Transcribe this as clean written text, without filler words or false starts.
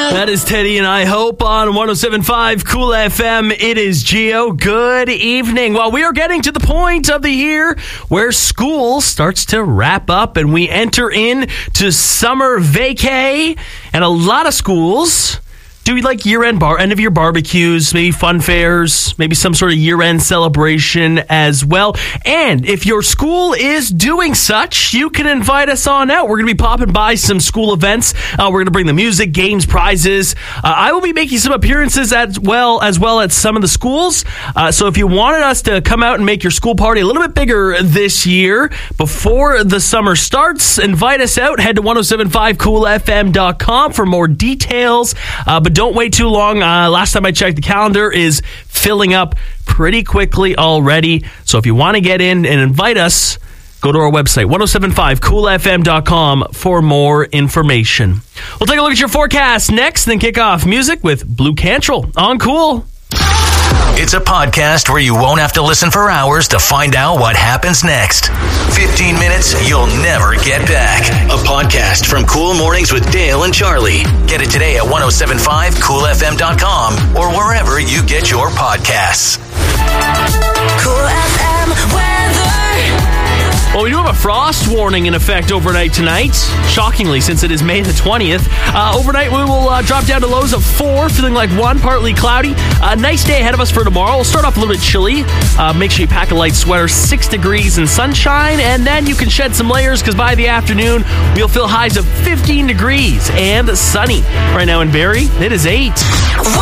That is Teddy and I Hope on 107.5 Cool FM. It is Geo. Good evening. Well, we are getting to the point of the year where school starts to wrap up and we enter into summer vacay. And a lot of schools do like year-end end of year barbecues, maybe fun fairs, maybe some sort of year-end celebration as well. And if your school is doing such, you can invite us on out. We're going to be popping by some school events. We're going to bring the music, games, prizes. I will be making some appearances as well at some of the schools. So if you wanted us to come out and make your school party a little bit bigger this year before the summer starts, invite us out. Head to 1075coolfm.com for more details. But don't wait too long. Last time I checked, the calendar is filling up pretty quickly already. So if you want to get in and invite us, go to our website, 1075coolfm.com for more information. We'll take a look at your forecast next, then kick off music with Blue Cantrell on Cool. It's a podcast where you won't have to listen for hours to find out what happens next. 15 minutes you'll never get back. A podcast from Cool Mornings with Dale and Charlie. Get it today at 1075coolfm.com or wherever you get your podcasts. Cool FM weather. Well, we do have a frost warning in effect overnight tonight. Shockingly, since it is May the 20th. Overnight, we will drop down to lows of 4, feeling like 1, partly cloudy. A nice day ahead of us for tomorrow. We'll start off a little bit chilly. Make sure you pack a light sweater, 6 degrees and sunshine, and then you can shed some layers because by the afternoon, we'll feel highs of 15 degrees and sunny. Right now in Barrie, it is 8.